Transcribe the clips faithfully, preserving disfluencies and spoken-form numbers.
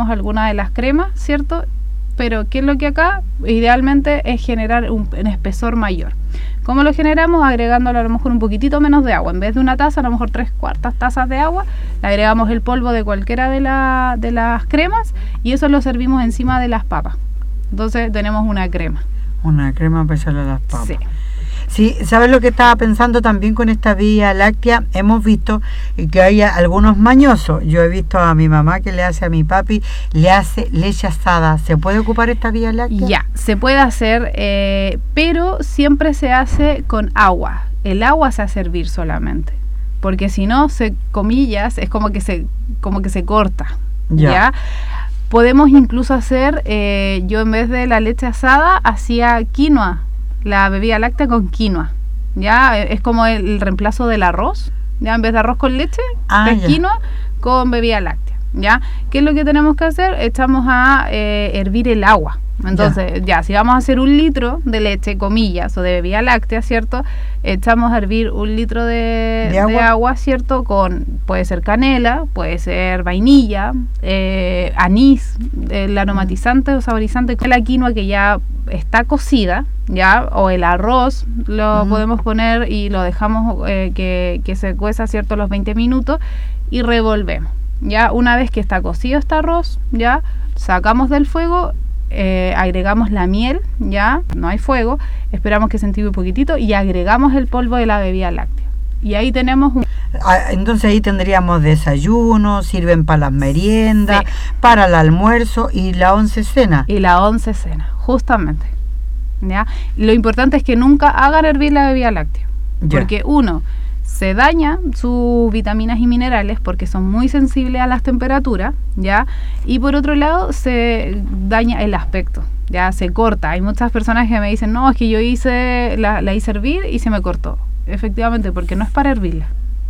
agregamos alguna de las cremas, ¿cierto? Pero ¿qué es lo que acá? Idealmente es generar un, un espesor mayor. ¿Cómo lo generamos? Agregándole a lo mejor un poquitito menos de agua. En vez de una taza, a lo mejor tres cuartas tazas de agua, le agregamos el polvo de cualquiera de, la, de las cremas y eso lo servimos encima de las papas. Entonces tenemos una crema. Una crema para echarle a las papas. Sí. Sí, ¿sabes lo que estaba pensando también con esta Vía Láctea? Hemos visto que hay algunos mañosos. Yo he visto a mi mamá que le hace a mi papi, le hace leche asada. ¿Se puede ocupar esta Vía Láctea? Ya, se puede hacer, eh, pero siempre se hace con agua. El agua se hace hervir solamente, porque si no, se comillas, es como que se, como que se corta. Ya. ¿Ya? Podemos incluso hacer, eh, yo en vez de la leche asada, hacía quinoa. La bebida láctea con quinoa, ya es como el, el reemplazo del arroz, ya en vez de arroz con leche, ah, es quinoa con bebida láctea, ya. ¿Qué es lo que tenemos que hacer? Echamos a eh, hervir el agua. Entonces, ya. ya, si vamos a hacer un litro de leche, comillas, o de bebida láctea, ¿cierto? Echamos a hervir un litro de, ¿De, agua? de agua, ¿cierto? Con, puede ser canela, puede ser vainilla, eh, anís, el aromatizante o saborizante, la quinoa que ya está cocida, ya, o el arroz, lo uh-huh. podemos poner y lo dejamos eh, que, que se cueza, ¿cierto? Los veinte minutos y revolvemos, ya. Una vez que está cocido este arroz, ya, sacamos del fuego. Eh, agregamos la miel, ya, no hay fuego, esperamos que se entibie un poquitito y agregamos el polvo de la bebida láctea. Y ahí tenemos un... Entonces ahí tendríamos desayuno, sirven para las meriendas, sí. para el almuerzo y la once cena. Y la once cena, justamente. ¿Ya? Lo importante es que nunca hagan hervir la bebida láctea, ya. porque uno, se daña sus vitaminas y minerales porque son muy sensibles a las temperaturas, ¿ya? Y por otro lado, se daña el aspecto, ya, se corta. Hay muchas personas que me dicen, no, es que yo hice la, la hice hervir y se me cortó. Efectivamente, porque no es para hervirla.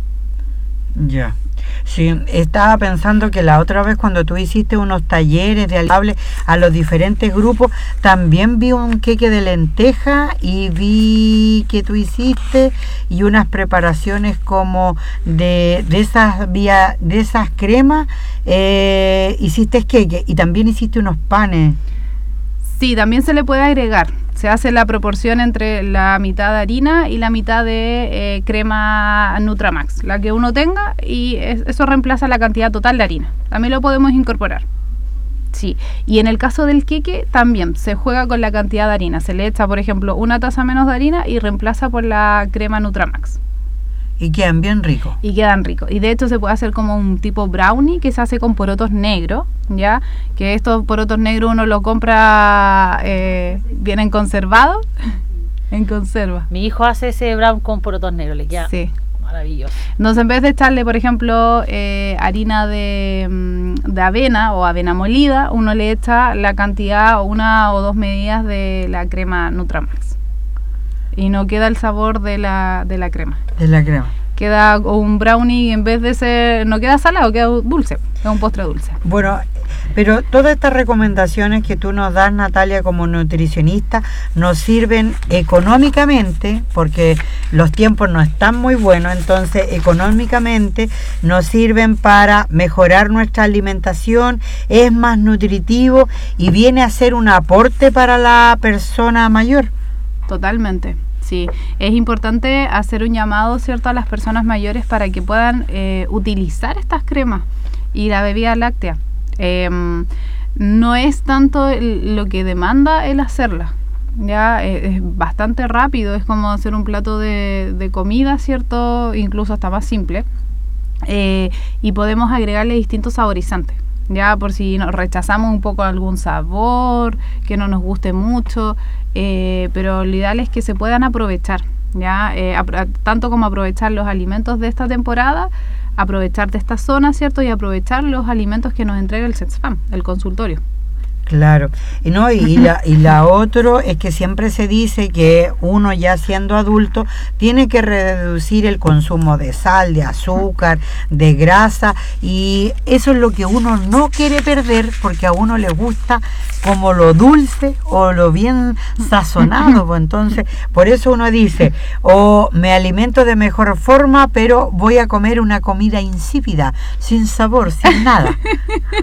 Ya. Sí, estaba pensando que la otra vez cuando tú hiciste unos talleres de alcable a los diferentes grupos, también vi un queque de lenteja y vi que tú hiciste y unas preparaciones como de, de esas vía, de esas cremas, eh, hiciste queque y también hiciste unos panes. Sí, también se le puede agregar. Se hace la proporción entre la mitad de harina y la mitad de eh, crema Nutramax, la que uno tenga, y es, eso reemplaza la cantidad total de harina. También lo podemos incorporar. Sí, y en el caso del queque también se juega con la cantidad de harina. Se le echa, por ejemplo, una taza menos de harina y reemplaza por la crema Nutramax. Y quedan bien ricos. Y quedan ricos. Y de hecho se puede hacer como un tipo brownie que se hace con porotos negros, ¿ya? Que estos porotos negros uno los compra, eh, vienen conservados, en conserva. Mi hijo hace ese brown con porotos negros, le queda sí. maravilloso. Entonces en vez de echarle, por ejemplo, eh, harina de, de avena o avena molida, uno le echa la cantidad o una o dos medidas de la crema Nutramax. Y no queda el sabor de la, de la crema. De la crema. Queda un brownie, en vez de ser, no queda salado, queda dulce, es un postre dulce. Bueno, pero todas estas recomendaciones que tú nos das, Natalia, como nutricionista, nos sirven económicamente, porque los tiempos no están muy buenos, entonces económicamente nos sirven para mejorar nuestra alimentación, es más nutritivo y viene a ser un aporte para la persona mayor. Totalmente. Sí, es importante hacer un llamado, ¿cierto?, a las personas mayores para que puedan eh, utilizar estas cremas y la bebida láctea. Eh, no es tanto el, lo que demanda el hacerla, ya es, es bastante rápido, es como hacer un plato de, de comida, ¿cierto?, incluso hasta más simple, eh, y podemos agregarle distintos saborizantes. Ya por si nos rechazamos un poco algún sabor que no nos guste mucho, eh, pero lo ideal es que se puedan aprovechar, ya eh, ap- tanto como aprovechar los alimentos de esta temporada, aprovechar de esta zona, ¿cierto? Y aprovechar los alimentos que nos entrega el CETSFAM, el consultorio. Claro, y no y, y la y la otro es que siempre se dice que uno ya siendo adulto tiene que reducir el consumo de sal, de azúcar, de grasa, y eso es lo que uno no quiere perder porque a uno le gusta como lo dulce o lo bien sazonado, pues entonces por eso uno dice, o me alimento de mejor forma, pero voy a comer una comida insípida, sin sabor, sin nada.